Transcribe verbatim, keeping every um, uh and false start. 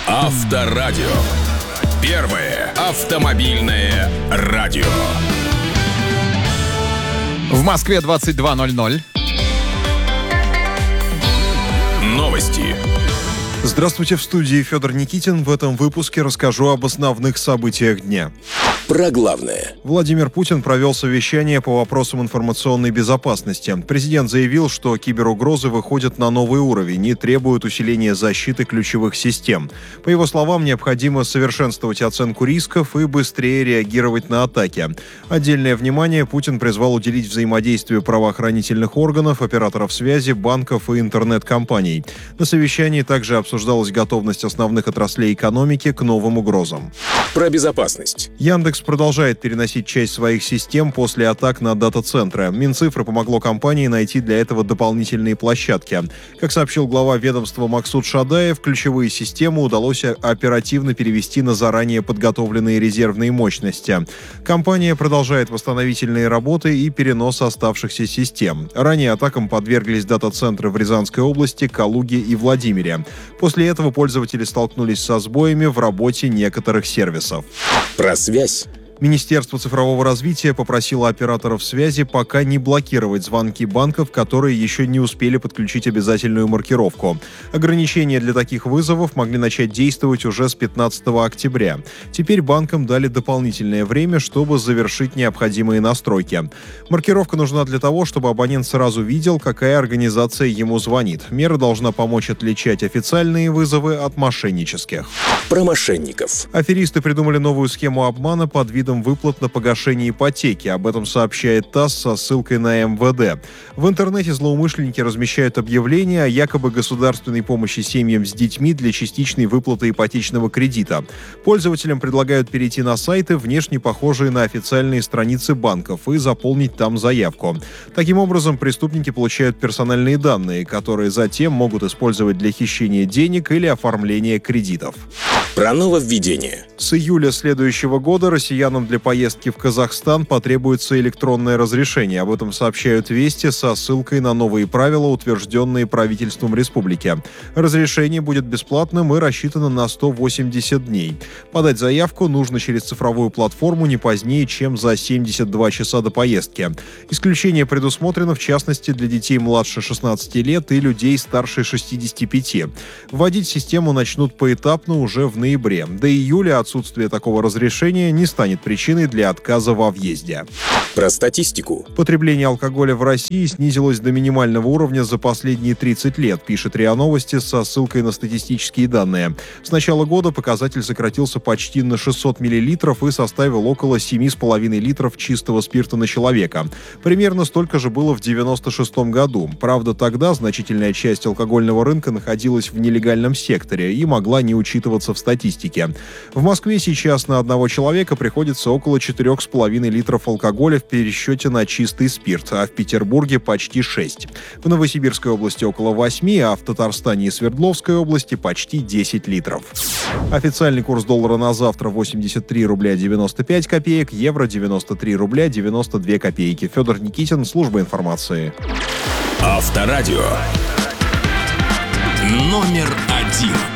Авторадио. Первое автомобильное радио. В Москве двадцать два ноль ноль. Новости. Здравствуйте, в студии Федор Никитин. В этом выпуске расскажу об основных событиях дня. Про главное. Владимир Путин провел совещание по вопросам информационной безопасности. Президент заявил, что киберугрозы выходят на новый уровень и требуют усиления защиты ключевых систем. По его словам, необходимо совершенствовать оценку рисков и быстрее реагировать на атаки. Отдельное внимание Путин призвал уделить взаимодействию правоохранительных органов, операторов связи, банков и интернет-компаний. На совещании также обсуждалась готовность основных отраслей экономики к новым угрозам. Про безопасность. Яндекс продолжает переносить часть своих систем после атак на дата-центры. Минцифры помогло компании найти для этого дополнительные площадки. Как сообщил глава ведомства Максут Шадаев, ключевые системы удалось оперативно перевести на заранее подготовленные резервные мощности. Компания продолжает восстановительные работы и перенос оставшихся систем. Ранее атакам подверглись дата-центры в Рязанской области, Калуге и Владимире. После этого пользователи столкнулись со сбоями в работе некоторых сервисов. Про связь. Министерство цифрового развития попросило операторов связи пока не блокировать звонки банков, которые еще не успели подключить обязательную маркировку. Ограничения для таких вызовов могли начать действовать уже с пятнадцатого октября. Теперь банкам дали дополнительное время, чтобы завершить необходимые настройки. Маркировка нужна для того, чтобы абонент сразу видел, какая организация ему звонит. Мера должна помочь отличать официальные вызовы от мошеннических. Про мошенников. Аферисты придумали новую схему обмана под видом выплат на погашение ипотеки. Об этом сообщает ТАСС со ссылкой на эм вэ дэ. В интернете злоумышленники размещают объявления о якобы государственной помощи семьям с детьми для частичной выплаты ипотечного кредита. Пользователям предлагают перейти на сайты, внешне похожие на официальные страницы банков, и заполнить там заявку. Таким образом, преступники получают персональные данные, которые затем могут использовать для хищения денег или оформления кредитов. Про нововведение. С июля следующего года россиянам для поездки в Казахстан потребуется электронное разрешение. Об этом сообщают «Вести» со ссылкой на новые правила, утвержденные правительством республики. Разрешение будет бесплатным и рассчитано на сто восемьдесят дней. Подать заявку нужно через цифровую платформу не позднее, чем за семьдесят два часа до поездки. Исключение предусмотрено, в частности, для детей младше шестнадцати лет и людей старше шестидесяти пяти. Вводить систему начнут поэтапно уже в ноябре. До июля отсутствие такого разрешения не станет причиной для отказа во въезде. Про статистику. Потребление алкоголя в России снизилось до минимального уровня за последние тридцать лет, пишет РИА Новости со ссылкой на статистические данные. С начала года показатель сократился почти на шестьсот миллилитров и составил около семи с половиной литров чистого спирта на человека. Примерно столько же было в девяносто шестом году. Правда, тогда значительная часть алкогольного рынка находилась в нелегальном секторе и могла не учитываться в статистике. В Москве сейчас на одного человека приходится около четырех с половиной литров алкоголя в пересчете на чистый спирт, а в Петербурге почти шесть. В Новосибирской области около восьми, а в Татарстане и Свердловской области почти десять литров. Официальный курс доллара на завтра восемьдесят три рубля девяносто пять копеек, евро девяносто три рубля девяносто две копейки. Федор Никитин, служба информации. Авторадио. Номер один.